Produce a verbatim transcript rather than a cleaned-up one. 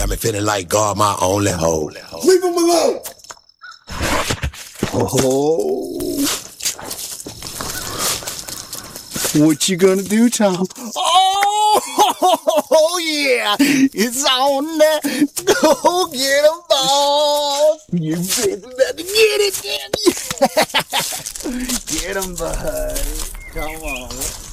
got me feeling like God, my only hope. Leave him alone. Oh. What you gonna do, Tom? Oh, yeah. It's on there. Go get him, boss. You better get it, Danny. Get him, bud. Come on.